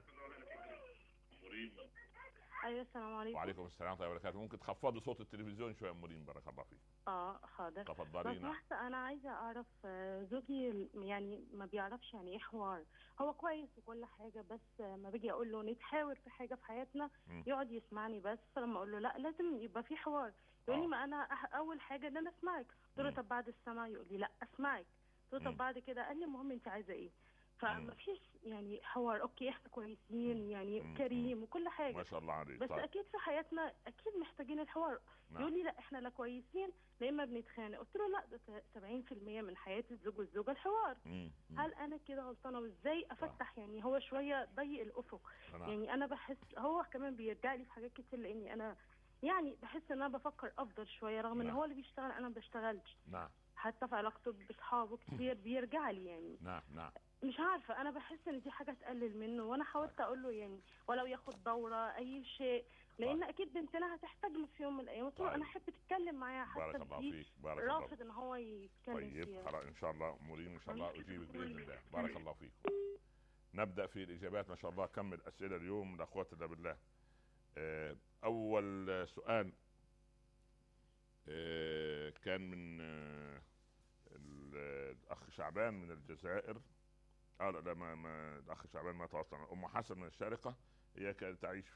Speaker 13: ايوه السلام عليكم.
Speaker 1: وعليكم السلام ورحمه الله وبركاته. ممكن تخفضي صوت التلفزيون شويه ام مريم؟ بارك الله فيك.
Speaker 13: حاضر.
Speaker 1: تفضلي.
Speaker 13: بس انا عايزه اعرف، زوجي يعني ما بيعرفش يعني ايه حوار. هو كويس وكل حاجه، بس ما باجي اقول له نتحاور في حاجه في حياتنا يقعد يسمعني بس، فلما اقول له لا لازم يبقى في حوار يقول لي ما انا اول حاجه ان انا اسمعك. قلت له طب بعد السمع؟ يقول لي لا اسمعك. قلت له طب بعد كده؟ قال لي المهم انت عايزه ايه. فما فيش يعني حوار. اوكي احنا كويسين يعني كريم وكل حاجه
Speaker 1: ما شاء الله عليك،
Speaker 13: بس اكيد في حياتنا اكيد محتاجين الحوار. يقول لي لا احنا لا كويسين لا اما بنتخانق. قلت له لا، ده 70% من حياه الزوج والزوجه الحوار. هل انا كده غلطانه؟ وازاي افتح يعني هو شويه ضيق الافق. يعني انا بحس هو كمان بيرجع لي في حاجات كتير، لاني انا يعني بحس ان انا بفكر افضل شويه، رغم ان هو اللي بيشتغل انا ما بشتغلش. حتى في علاقته باصحابه كتير بيرجع لي يعني. مش عارفه، انا بحس ان دي حاجه تقلل منه، وانا حاولت اقول له يعني ولو ياخد دوره اي شيء، لان اكيد بنتنا هتحتاجنا في يوم من الايام. قلت له انا احب تتكلم معايا، حتى
Speaker 1: بارك الله فيك.
Speaker 13: رافض ان هو يتكلم
Speaker 1: طيب
Speaker 13: فيها.
Speaker 1: خلاص ان شاء الله مريم ان شاء الله اجيبك باذن الله. بارك الله فيكم. نبدا في الاجابات. ما شاء الله كم الاسئله اليوم، لا قوه الا بالله. اول سؤال كان من الاخ شعبان من الجزائر. لا ما الاخ شعبان ما تواصل. ام حسن من الشارقه، هي كانت تعيش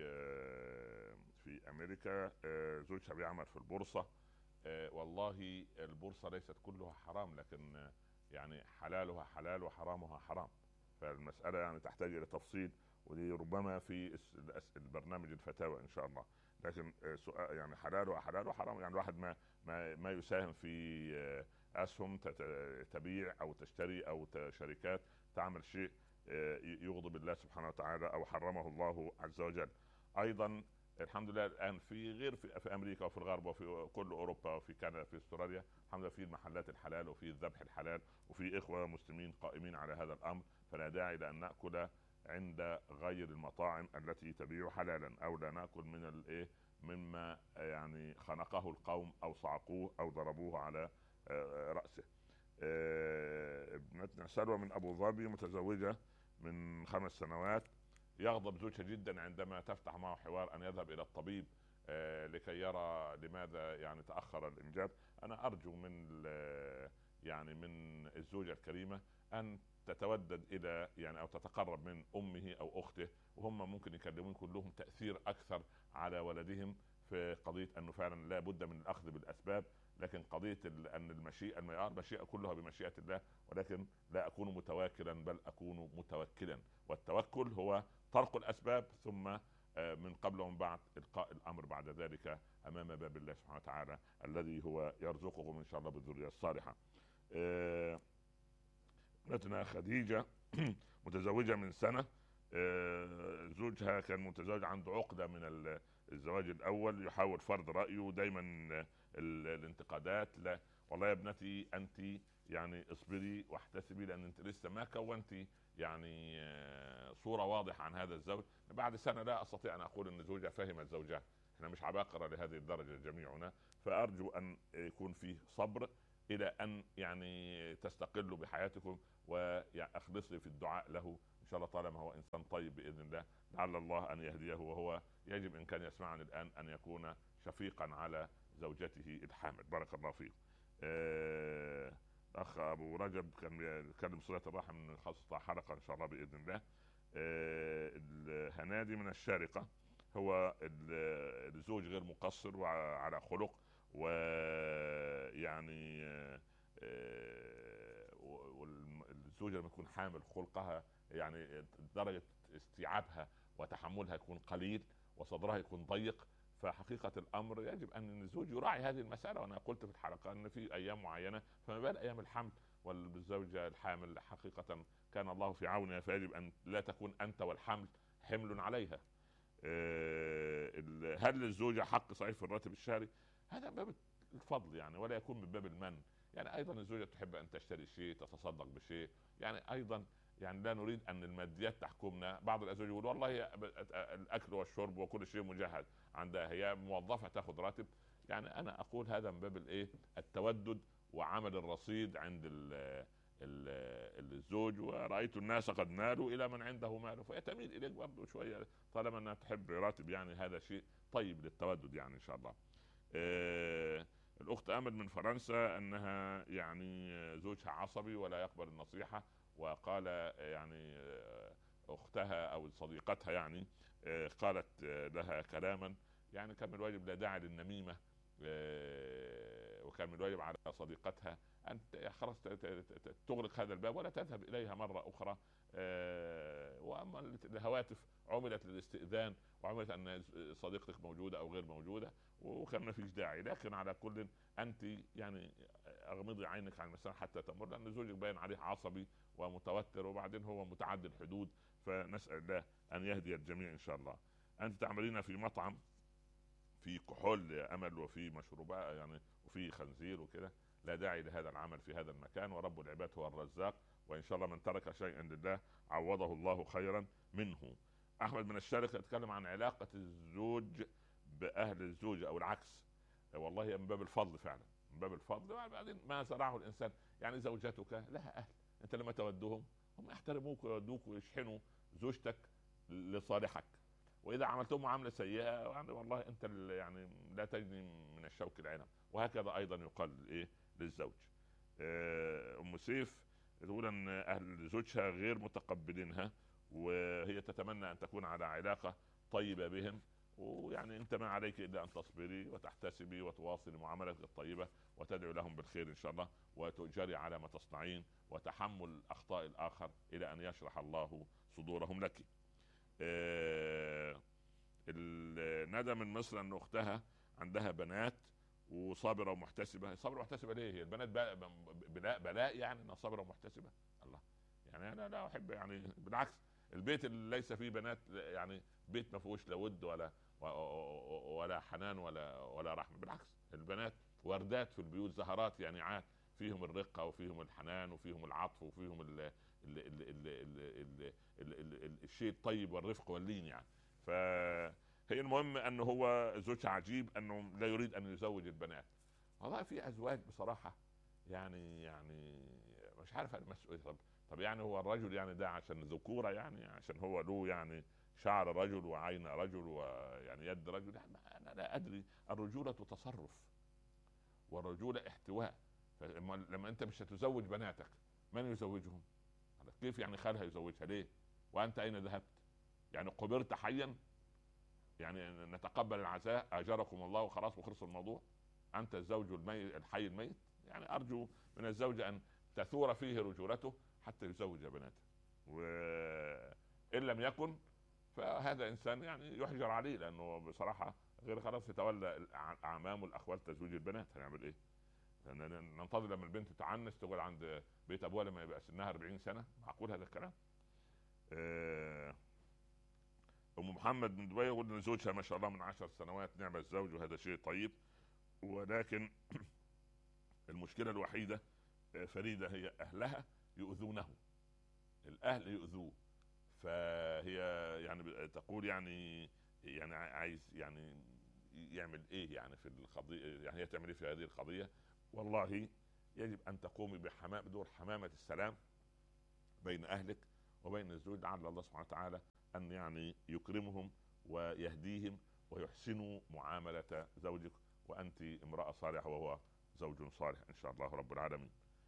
Speaker 1: في امريكا. زوجها بيعمل في البورصه. والله البورصه ليست كلها حرام، لكن يعني حلالها حلال وحرامها حرام، فالمساله يعني تحتاج الى تفصيل، ودي ربما في البرنامج الفتاوى ان شاء الله. لكن سؤال يعني حلالها حلال وحرام، يعني الواحد ما يساهم في اسهم تبيع او تشتري او شركات تعمل شيء يغضب الله سبحانه وتعالى او حرمه الله عز وجل. ايضا الحمد لله الان في امريكا وفي الغرب وفي كل اوروبا وفي كندا في استراليا الحمد لله في المحلات الحلال وفي الذبح الحلال، وفي اخوه مسلمين قائمين على هذا الامر، فلا داعي لان ناكل عند غير المطاعم التي تبيع حلالا، او لا ناكل من الايه مما يعني خنقه القوم او صعقوه او ضربوه على رأسه. ابنتنا سلوى من أبو ظبي متزوجة من 5 سنوات. يغضب زوجها جدا عندما تفتح معه حوار أن يذهب إلى الطبيب لكي يرى لماذا يعني تأخر الإنجاب. أنا أرجو من الزوجة الكريمة أن تتودد إلى يعني أو تتقرب من أمه أو أخته، وهم ممكن يكلمون كلهم تأثير أكثر على ولدهم في قضية أنه فعلا لا بد من الأخذ بالأسباب. لكن قضية أن المشيئة كلها بمشيئة الله، ولكن لا أكون متواكلا بل أكون متوكلا، والتوكل هو طرق الأسباب ثم من قبل ومن بعد إلقاء الأمر بعد ذلك أمام باب الله سبحانه وتعالى الذي هو يرزقكم إن شاء الله بالذرية الصالحة. ابنتنا خديجة متزوجة من سنة. زوجها كان متزوج عنده عقدة من الزواج الأول، يحاول فرض رأيه دايما الانتقادات. لا والله يا ابنتي أنت يعني اصبري واحتسبي، لان انت لسه ما كونتي يعني صوره واضحه عن هذا الزوج. بعد سنه لا استطيع ان اقول ان زوجها فهمت زوجها، احنا مش عباقره لهذه الدرجه جميعنا. فارجو ان يكون فيه صبر الى ان يعني تستقلوا بحياتكم، واخلصي في الدعاء له ان شاء الله، طالما هو انسان طيب باذن الله، لعل الله ان يهديه. وهو يجب ان كان يسمعني الان ان يكون شفيقا على زوجته الحامل. بارك الله فيك. اخ ابو رجب كان بيتكلم صله الرحم، نخصص حلقه ان شاء الله باذن الله. هنادي من الشارقه، هو الزوج غير مقصر وعلى خلق، ويعني والزوجه لما تكون حامل خلقها يعني درجه استيعابها وتحملها يكون قليل، وصدرها يكون ضيق. فحقيقة الأمر يجب أن الزوج يراعي هذه المسألة. وأنا قلت في الحلقة أن في أيام معينة، فما بال أيام الحمل والزوجة الحامل، حقيقة كان الله في عونها. فيجب أن لا تكون أنت والحمل حمل عليها. هل للزوجة حق صحيح في الراتب الشهري؟ هذا من باب الفضل يعني، ولا يكون من باب المن. يعني أيضا الزوجة تحب أن تشتري شيء، تتصدق بشيء، يعني أيضا يعني لا نريد ان الماديات تحكمنا. بعض الازواج يقول والله الاكل والشرب وكل شيء مجهز عندها، هي موظفه تاخذ راتب. يعني انا اقول هذا من باب التودد وعمل الرصيد عند الزوج. ورايت الناس قد مالوا الى من عنده مال، فيتميل اليك برضه شويه طالما انها تحب راتب. يعني هذا شيء طيب للتودد يعني ان شاء الله. الاخت امل من فرنسا انها يعني زوجها عصبي ولا يقبل النصيحه، وقال يعني اختها او صديقتها يعني قالت لها كلاما يعني كان من الواجب لا داعي للنميمه، وكان من الواجب على صديقتها ان خلاص تغلق هذا الباب ولا تذهب اليها مره اخرى. واما الهواتف عملت للاستئذان، وعملت ان صديقتك موجوده او غير موجوده، وكان ما فيش داعي. لكن على كل انت يعني اغمضي عينك عن المسألة حتى تمر، لان زوجك باين عليه عصبي ومتوتر، وبعدين هو متعدي الحدود. فنسأل الله ان يهدي الجميع ان شاء الله. انت تعملين في مطعم في كحول يا امل، وفي مشروبات يعني، وفي خنزير وكده، لا داعي لهذا العمل في هذا المكان، ورب العباد هو الرزاق، وان شاء الله من ترك شيئا لله عوضه الله خيرا منه. احمد من الشارقة يتكلم عن علاقة الزوج باهل الزوجة او العكس. والله من باب الفضل فعلا، من باب الفضل. بعدين ما زرعه الانسان يعني، زوجتك لها اهل، انت لما تودهم هم يحترموك ويودوك ويشحنوا زوجتك لصالحك. واذا عملتهم معامله سيئه يعني والله انت يعني لا تجني من الشوك العنب. وهكذا ايضا يقال ايه للزوج. ام سيف تقول ان اهل زوجها غير متقبلينها، وهي تتمنى ان تكون على علاقه طيبه بهم. ويعني انت ما عليك الا ان تصبري وتحتسبي وتواصلي معاملتك الطيبه، وتدعو لهم بالخير ان شاء الله، وتؤجري على ما تصنعين، وتحمل اخطاء الاخر الى ان يشرح الله صدورهم لك. ندى من مصر ان اختها عندها بنات وصابره ومحتسبه. صابره ومحتسبه ليه؟ هي البنات بلاء يعني انها صابره ومحتسبه؟ الله، يعني انا لا احب يعني، بالعكس البيت اللي ليس فيه بنات يعني بيت ما فيهوش لا ود ولا حنان ولا رحمه. بالعكس البنات وردات في البيوت، زهرات يعني عاد فيهم الرقه وفيهم الحنان وفيهم العطف وفيهم الشيء الطيب والرفق واللين يعني. فهي المهم انه هو زوج عجيب انه لا يريد ان يزوج البنات. والله في ازواج بصراحه يعني مش عارف المسؤول. طب يعني هو الرجل يعني ده عشان ذكوره، يعني عشان هو له يعني شعر رجل وعين رجل ويعني يد رجل؟ انا لا ادري. الرجوله تصرف والرجوله احتواء. لما انت مش هتزوج بناتك من يزوجهم؟ كيف يعني خالها يزوجها؟ ليه؟ وانت اين ذهبت؟ يعني قبرت حيا؟ يعني نتقبل العزاء اجركم الله وخلاص وخلص الموضوع؟ انت الزوج الحي الميت؟ يعني ارجو من الزوج ان تثور فيه رجولته حتى يزوج بناته. وان لم يكن فهذا انسان يعني يحجر عليه، لانه بصراحه غير خلاص يتولى الاعمام والاخوال تزويج البنات. هنعمل ايه؟ ننتظر لما البنت تعنس تقول عند بيت ابوها لما يبقى سنها 40 سنه؟ معقول هذا الكلام؟ ام محمد من دبي يقول ان زوجها ما شاء الله من 10 سنوات نعم الزوج، وهذا شيء طيب، ولكن المشكله الوحيده فريدة هي أهلها يؤذونه، الأهل يؤذوه، فهي يعني تقول يعني عايز يعني يعمل إيه يعني في القضية، يعني هي تعمل إيه في هذه القضية؟ والله يجب أن تقومي بدور حمامة السلام بين أهلك وبين الزوج، لعل الله سبحانه وتعالى أن يعني يكرمهم ويهديهم ويحسنوا معاملة زوجك، وأنت امرأة صالحة وهو زوج صالح إن شاء الله رب العالمين.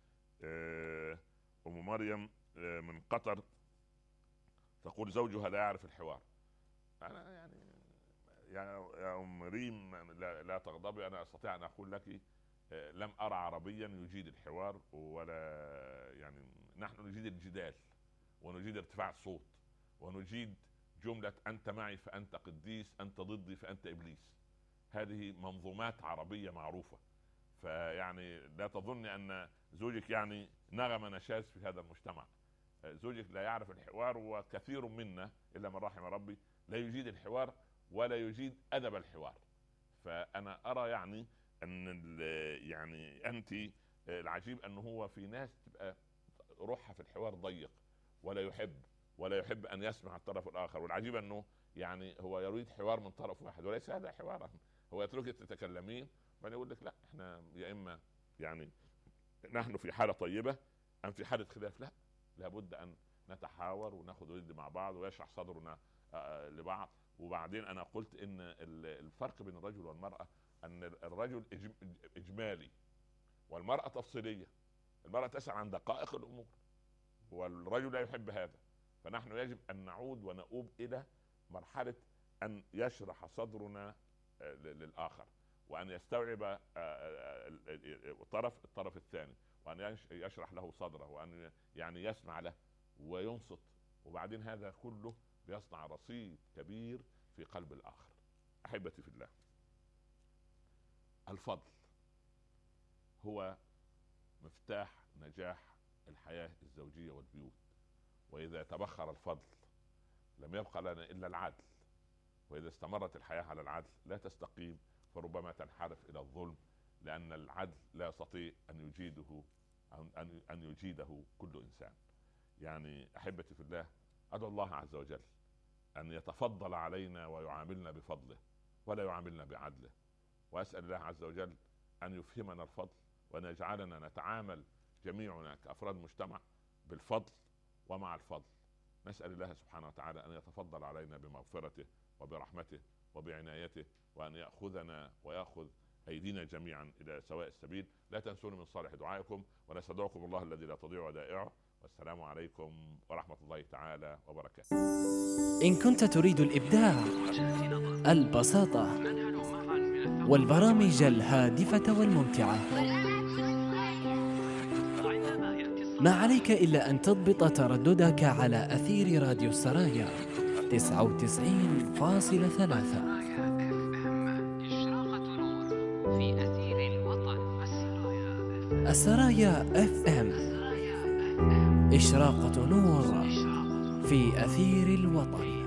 Speaker 1: أم مريم من قطر تقول زوجها لا يعرف الحوار. أنا يعني يا أم ريم لا تغضبي، أنا أستطيع أن أقول لك لم أرى عربيا يجيد الحوار، ولا يعني نحن نجيد الجدال ونجيد ارتفاع الصوت ونجيد جملة أنت معي فأنت قديس، أنت ضدي فأنت إبليس. هذه منظومات عربية معروفة، فيعني لا تظن أن زوجك يعني نغمة نشاز في هذا المجتمع. زوجك لا يعرف الحوار، وكثير منا إلا من رحم ربي لا يجيد الحوار ولا يجيد أدب الحوار. فأنا أرى يعني أن يعني أنت العجيب أنه هو في ناس تبقى روحها في الحوار ضيق ولا يحب أن يسمع الطرف الآخر، والعجيب أنه يعني هو يريد حوار من طرف واحد وليس هذا حوارا. هو يتركك تتكلمين وبعدين يقول لك لا احنا يا إما يعني نحن في حالة طيبة أم في حالة خلاف. لا، لابد أن نتحاور وناخذ ود مع بعض ويشرح صدرنا لبعض. وبعدين أنا قلت إن الفرق بين الرجل والمرأة أن الرجل إجمالي والمرأة تفصيلية. المرأة تسأل عن دقائق الأمور والرجل لا يحب هذا. فنحن يجب أن نعود ونؤوب إلى مرحلة أن يشرح صدرنا للآخر، وأن يستوعب الطرف الثاني، وأن يشرح له صدره، وأن يعني يسمع له وينصت. وبعدين هذا كله بيصنع رصيد كبير في قلب الآخر. أحبتي في الله، الفضل هو مفتاح نجاح الحياة الزوجية والبيوت. وإذا تبخر الفضل لم يبقى لنا إلا العدل، وإذا استمرت الحياة على العدل لا تستقيم، فربما تنحرف إلى الظلم، لأن العدل لا يستطيع أن يجيده كل إنسان. يعني أحبتي في الله، أدعو الله عز وجل أن يتفضل علينا ويعاملنا بفضله ولا يعاملنا بعدله، وأسأل الله عز وجل أن يفهمنا الفضل، وأن يجعلنا نتعامل جميعنا كأفراد مجتمع بالفضل ومع الفضل. نسأل الله سبحانه وتعالى أن يتفضل علينا بمغفرته وبرحمته وبعنايته، وأن يأخذنا ويأخذ أيدينا جميعا إلى سواء السبيل. لا تنسون من صالح دعائكم، ونستودعكم الله الذي لا تضيع ودائعه، والسلام عليكم ورحمة الله تعالى وبركاته.
Speaker 14: إن كنت تريد الإبداع، البساطة، والبرامج الهادفة والممتعة، ما عليك إلا أن تضبط ترددك على أثير راديو السرايا 99.3. السرايا FM، إشراقة نور في أثير الوطن.